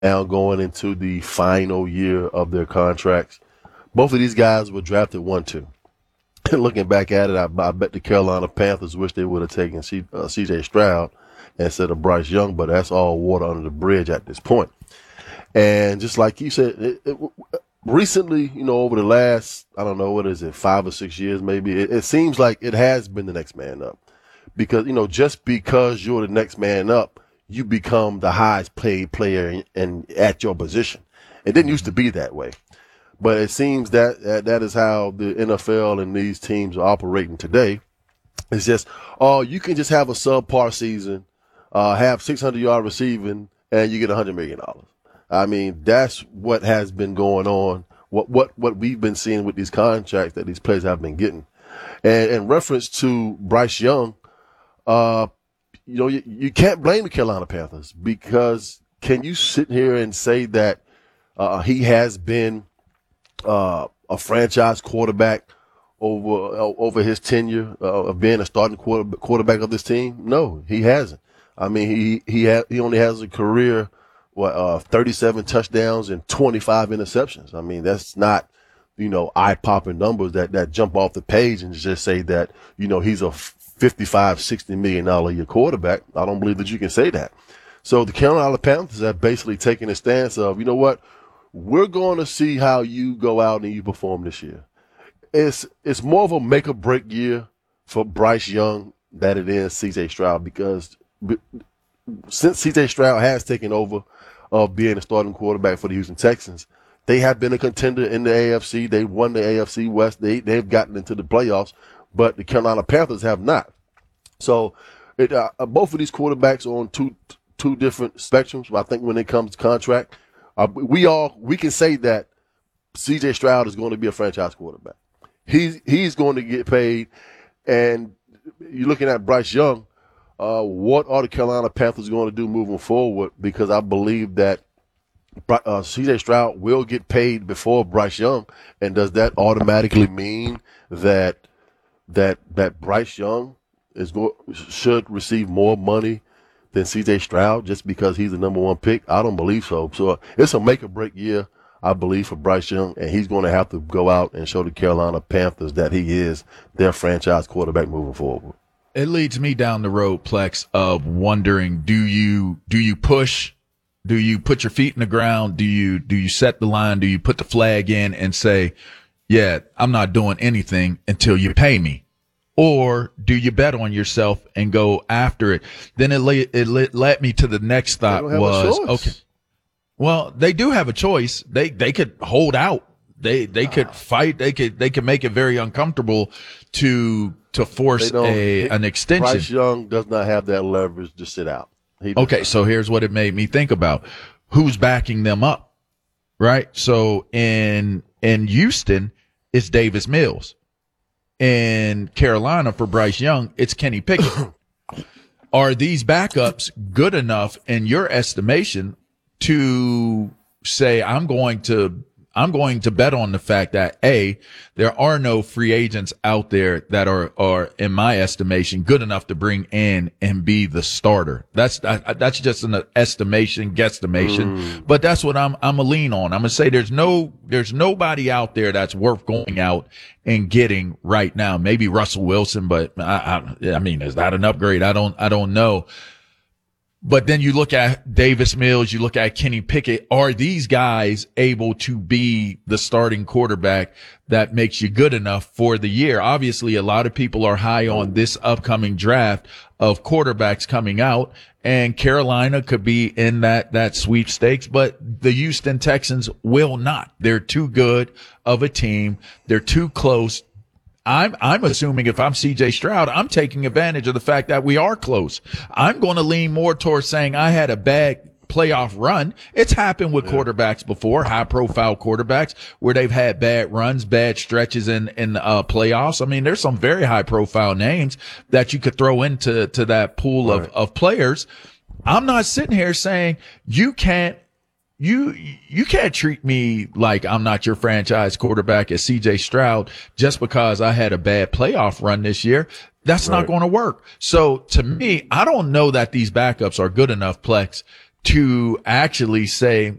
now going into the final year of their contracts. Both of these guys were drafted 1-2. Looking back at it, I bet the Carolina Panthers wish they would have taken C.J. Stroud instead of Bryce Young, but that's all water under the bridge at this point. And just like you said, recently, over the last, I don't know, what is it, 5 or 6 years maybe, it seems like it has been the next man up. Because, just because you're the next man up, you become the highest paid player and at your position. It didn't used to be that way. But it seems that is how the NFL and these teams are operating today. It's just, you can just have a subpar season, have 600-yard receiving, and you get $100 million. I mean, that's what has been going on, what we've been seeing with these contracts that these players have been getting. And in reference to Bryce Young, you can't blame the Carolina Panthers, because can you sit here and say that he has been a franchise quarterback over his tenure of being a starting quarterback of this team? No, he hasn't. I mean, he only has a career 37 touchdowns and 25 interceptions. I mean, that's not eye-popping numbers that jump off the page and just say that he's a $55-60 million a year quarterback. I don't believe that you can say that. So the Carolina Panthers have basically taken a stance of, you know what? We're going to see how you go out and you perform this year. It's more of a make or break year for Bryce Young than it is C.J. Stroud, because since C.J. Stroud has taken over of being a starting quarterback for the Houston Texans, they have been a contender in the AFC. They won the AFC West. They've gotten into the playoffs, but the Carolina Panthers have not. So both of these quarterbacks are on two different spectrums. I think when it comes to contract, we can say that C.J. Stroud is going to be a franchise quarterback. He's going to get paid, and you're looking at Bryce Young. What are the Carolina Panthers going to do moving forward? Because I believe that C.J. Stroud will get paid before Bryce Young, and does that automatically mean that Bryce Young should receive more money than C.J. Stroud just because he's the number one pick? I don't believe so. So it's a make or break year, I believe, for Bryce Young, and he's going to have to go out and show the Carolina Panthers that he is their franchise quarterback moving forward. It leads me down the road, Plex, of wondering, do you push? Do you put your feet in the ground? Do you set the line? Do you put the flag in and say, yeah, I'm not doing anything until you pay me? Or do you bet on yourself and go after it? Then it led me to the next thought was, okay, well, they do have a choice. They could hold out. They could fight. They could make it very uncomfortable to force an extension. Bryce Young does not have that leverage to sit out. Okay, so here's what it made me think about. Who's backing them up, right? So in Houston, it's Davis Mills. In Carolina, for Bryce Young, it's Kenny Pickett. Are these backups good enough in your estimation to say, I'm going to bet on the fact that there are no free agents out there that are in my estimation good enough to bring in and be the starter. That's just an estimation, guesstimation, but that's what I'm a lean on. I'm gonna say there's nobody out there that's worth going out and getting right now. Maybe Russell Wilson, but I mean, is that an upgrade? I don't know. But then you look at Davis Mills, you look at Kenny Pickett. Are these guys able to be the starting quarterback that makes you good enough for the year? Obviously, a lot of people are high on this upcoming draft of quarterbacks coming out, and Carolina could be in that sweepstakes, but the Houston Texans will not. They're too good of a team. They're too close. I'm assuming if I'm C.J. Stroud, I'm taking advantage of the fact that we are close. I'm going to lean more towards saying I had a bad playoff run. It's happened with quarterbacks before, high-profile quarterbacks, where they've had bad runs, bad stretches in playoffs. I mean, there's some very high-profile names that you could throw into that pool of players. I'm not sitting here saying you can't treat me like I'm not your franchise quarterback as C.J. Stroud just because I had a bad playoff run this year. That's not going to work. So to me, I don't know that these backups are good enough, Plex, to actually say,